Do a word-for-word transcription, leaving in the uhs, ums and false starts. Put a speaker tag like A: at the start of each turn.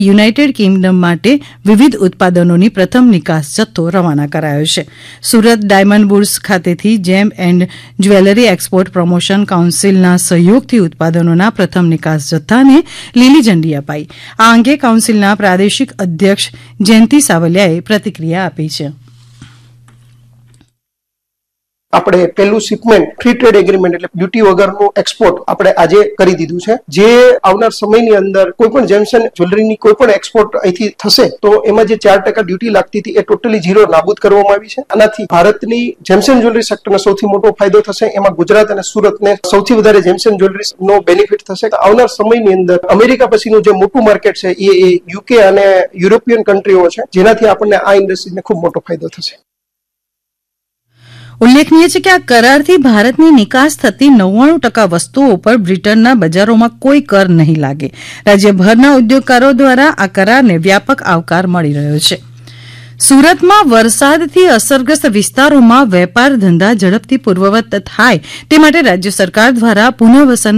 A: United Kingdom માટે વિવિધ ઉત્પાદનોની પ્રથમ નિકાસ જથ્થો રવાના કરાયો છે. સુરત ડાયમંડ બુર્સ ખાતેથી જેમ એન્ડ જ્વેલરી એક્સપોર્ટ પ્રમોશન કાઉન્સિલના સહયોગથી ઉત્પાદનોના પ્રથમ નિકાસ જથ્થાને લીલી ઝંડી અપાઈ. આ અંગે કાઉન્સિલના પ્રાદેશિક અધ્યક્ષ જયંતિ સાવલિયાએ પ્રતિક્રિયા આપી છે.
B: આપણે પહેલું શિપમેન્ટ ફ્રી ટ્રેડ એગ્રીમેન્ટ એટલે ડ્યુટી વગરનું એક્સપોર્ટ આપણે આજે કરી દીધું છે. જે આવનાર સમયની અંદર કોઈ પણ જેમ્સ એન્ડ જ્વેલરીની કોઈ પણ એક્સપોર્ટ અહીંથી થશે તો એમાં જે ચાર ટકા ડ્યુટી લાગતી હતી એ ટોટલી ઝીરો નાબૂદ કરવામાં આવી છે. આનાથી ભારતની જેમ્સ એન્ડ જ્વેલરી સેક્ટરને સૌથી મોટો ફાયદો થશે. એમાં ગુજરાત અને સુરતને સૌથી વધારે gems and jewellery no benefit થશે. આવનાર સમયની અંદર અમેરિકા પછીનું જે મોટું માર્કેટ છે એ યુકે અને યુરોપિયન કન્ટ્રીઓ છે, જેનાથી આપણને આ ઇન્ડસ્ટ્રીને ખૂબ મોટો ફાયદો થશે.
A: ઉલ્લેખનીય છે કે આ કરારથી ભારતની નિકાસ થતી નવ્વાણું ટકા વસ્તુઓ ઉપર બ્રિટનના બજારોમાં કોઈ કર નહીં લાગે. રાજ્યભરના ઉદ્યોગકારો દ્વારા આ કરારને વ્યાપક આવકાર મળી રહ્યો છે. સુરતમાં વરસાદથી અસરગ્રસ્ત વિસ્તારોમાં વેપાર ધંધા ઝડપથી પૂર્વવત થાય તે માટે રાજ્ય સરકાર દ્વારા પુનઃવસન